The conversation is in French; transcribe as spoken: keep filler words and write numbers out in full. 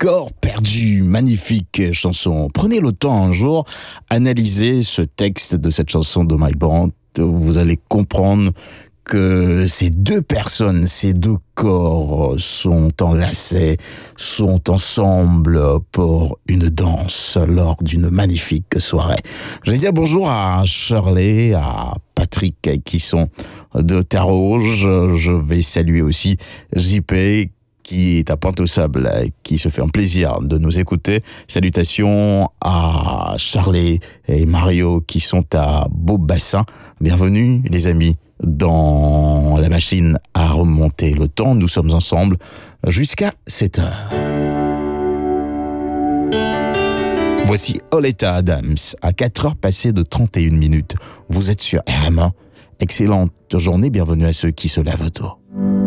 Corps perdu, magnifique chanson. Prenez le temps un jour, analysez ce texte de cette chanson de Mike Brandt. Vous allez comprendre que ces deux personnes, ces deux corps sont enlacés, sont ensemble pour une danse lors d'une magnifique soirée. Je vais dire bonjour à Shirley, à Patrick qui sont de Tarouge. Je vais saluer aussi J P qui est à Pointe-aux-Sables, qui se fait un plaisir de nous écouter. Salutations à Charlie et Mario qui sont à Beaubassin. Bienvenue les amis dans la machine à remonter le temps. Nous sommes ensemble jusqu'à sept heures. Voici Oleta Adams à quatre heures passées de trente et une minutes. Vous êtes sur R M un. Excellente journée, bienvenue à ceux qui se lèvent tôt.